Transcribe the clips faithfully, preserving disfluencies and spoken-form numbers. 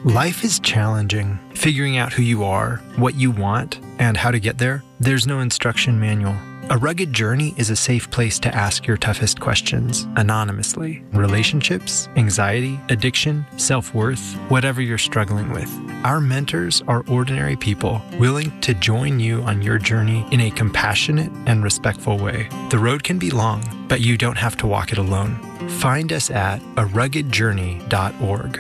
Life is challenging. Figuring out who you are, what you want, and how to get there, there's no instruction manual. A Rugged Journey is a safe place to ask your toughest questions, anonymously. Relationships, anxiety, addiction, self-worth, whatever you're struggling with. Our mentors are ordinary people willing to join you on your journey in a compassionate and respectful way. The road can be long, but you don't have to walk it alone. Find us at a rugged journey dot org.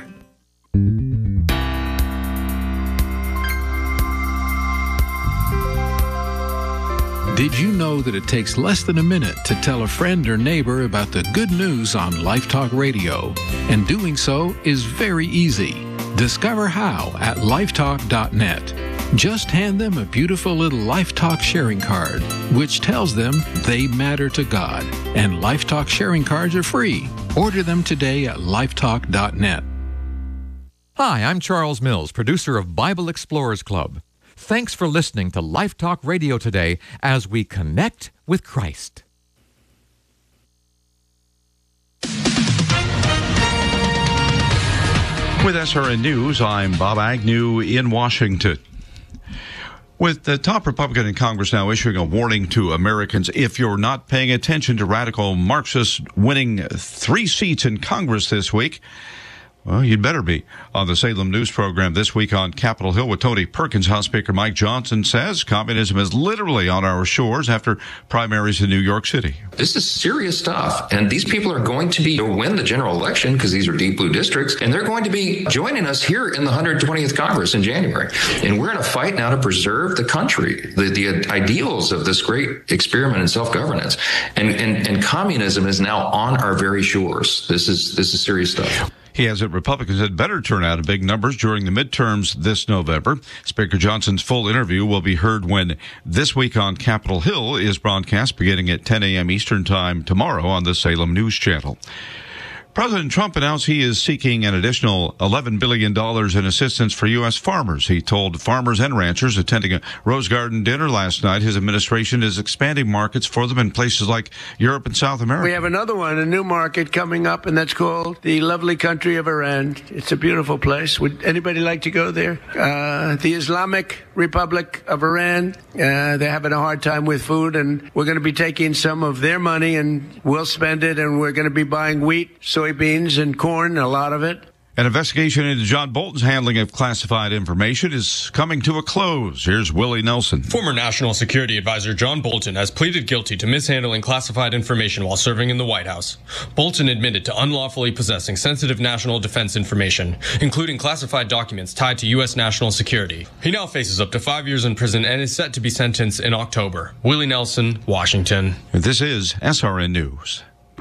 Did you know that it takes less than a minute to tell a friend or neighbor about the good news on Life Talk Radio? And doing so is very easy. Discover how at lifetalk dot net. Just hand them a beautiful little Life Talk sharing card, which tells them they matter to God. And Life Talk sharing cards are free. Order them today at lifetalk dot net. Hi, I'm Charles Mills, producer of Bible Explorers Club. Thanks for listening to Life Talk Radio today as we connect with Christ. With S R N News, I'm Bob Agnew in Washington. With the top Republican in Congress now issuing a warning to Americans, if you're not paying attention to radical Marxists winning three seats in Congress this week, well, you'd better be. On the Salem News program this week on Capitol Hill with Tony Perkins, House Speaker Mike Johnson says communism is literally on our shores after primaries in New York City. This is serious stuff, and these people are going to be to win the general election because these are deep blue districts, and they're going to be joining us here in the one hundred twentieth Congress in January. And we're in a fight now to preserve the country, the, the ideals of this great experiment in self-governance. And, and, and communism is now on our very shores. This is, this is serious stuff. He has it Republicans had better turn out in big numbers during the midterms this November. Speaker Johnson's full interview will be heard when This Week on Capitol Hill is broadcast beginning at ten a.m. Eastern Time tomorrow on the Salem News Channel. President Trump announced he is seeking an additional eleven billion dollars in assistance for U S farmers. He told farmers and ranchers attending a Rose Garden dinner last night his administration is expanding markets for them in places like Europe and South America. We have another one, a new market coming up, and that's called the lovely country of Iran. It's a beautiful place. Would anybody like to go there? Uh, the Islamic Republic of Iran, uh, they're having a hard time with food, and we're going to be taking some of their money, and we'll spend it, and we're going to be buying wheat, soybeans, and corn, a lot of it. An investigation into John Bolton's handling of classified information is coming to a close. Here's Willie Nelson. Former National Security Advisor John Bolton has pleaded guilty to mishandling classified information while serving in the White House. Bolton admitted to unlawfully possessing sensitive national defense information, including classified documents tied to U S national security. He now faces up to five years in prison and is set to be sentenced in October. Willie Nelson, Washington. This is S R N News.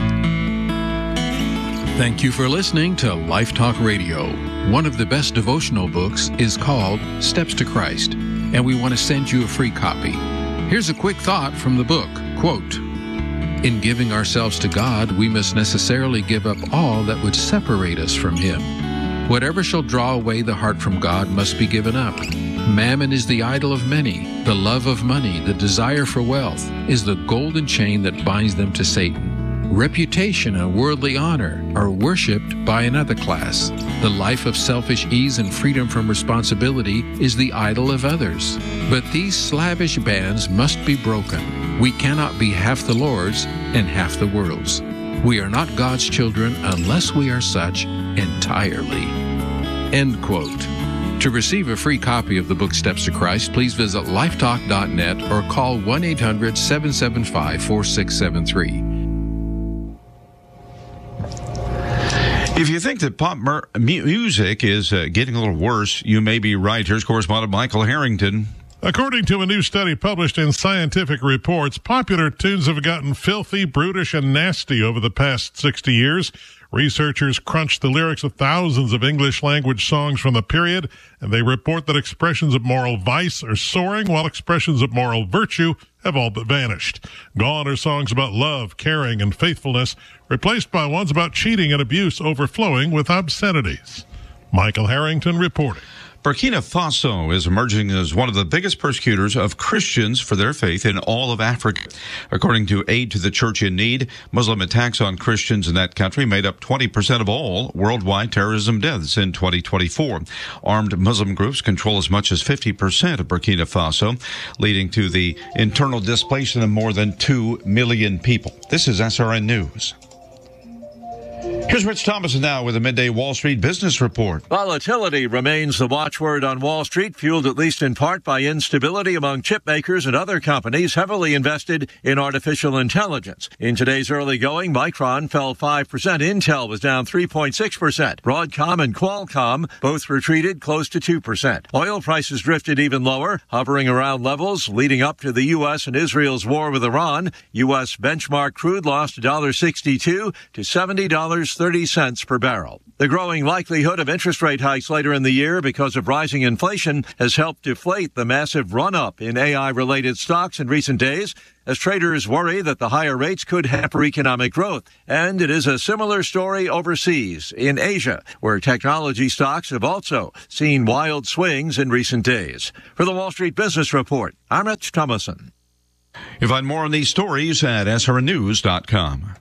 Thank you for listening to Life Talk Radio. One of the best devotional books is called Steps to Christ, and we want to send you a free copy. Here's a quick thought from the book. Quote, "In giving ourselves to God, we must necessarily give up all that would separate us from Him. Whatever shall draw away the heart from God must be given up. Mammon is the idol of many. The love of money, the desire for wealth, is the golden chain that binds them to Satan. Reputation and worldly honor are worshipped by another class. The life of selfish ease and freedom from responsibility is the idol of others. But these slavish bands must be broken. We cannot be half the Lord's and half the world's. We are not God's children unless we are such entirely." End quote. To receive a free copy of the book Steps to Christ, please visit lifetalk dot net or call one eight hundred seven seven five four six seven three. If you think that pop mer- music is uh, getting a little worse, you may be right. Here's correspondent Michael Harrington. According to a new study published in Scientific Reports, popular tunes have gotten filthy, brutish, and nasty over the past sixty years. Researchers crunched the lyrics of thousands of English-language songs from the period, and they report that expressions of moral vice are soaring, while expressions of moral virtue have all but vanished. Gone are songs about love, caring, and faithfulness, replaced by ones about cheating and abuse overflowing with obscenities. Michael Harrington reporting. Burkina Faso is emerging as one of the biggest persecutors of Christians for their faith in all of Africa. According to Aid to the Church in Need, Muslim attacks on Christians in that country made up twenty percent of all worldwide terrorism deaths in twenty twenty-four. Armed Muslim groups control as much as fifty percent of Burkina Faso, leading to the internal displacement of more than two million people. This is S R N News. Here's Rich Thomas now with a midday Wall Street business report. Volatility remains the watchword on Wall Street, fueled at least in part by instability among chip makers and other companies heavily invested in artificial intelligence. In today's early going, Micron fell five percent. Intel was down three point six percent. Broadcom and Qualcomm both retreated close to two percent. Oil prices drifted even lower, hovering around levels leading up to the U S and Israel's war with Iran. U S benchmark crude lost one dollar sixty-two to seventy dollars and thirty cents per barrel. The growing likelihood of interest rate hikes later in the year because of rising inflation has helped deflate the massive run-up in A I-related stocks in recent days, as traders worry that the higher rates could hamper economic growth. And it is a similar story overseas, in Asia, where technology stocks have also seen wild swings in recent days. For the Wall Street Business Report, I'm Rich Thomason. You'll find more on these stories at S R N news dot com.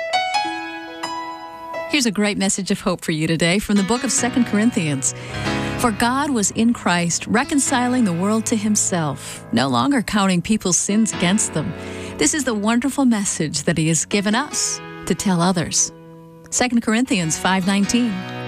Here's a great message of hope for you today from the book of Second Corinthians. For God was in Christ, reconciling the world to himself, no longer counting people's sins against them. This is the wonderful message that he has given us to tell others. Second Corinthians five nineteen.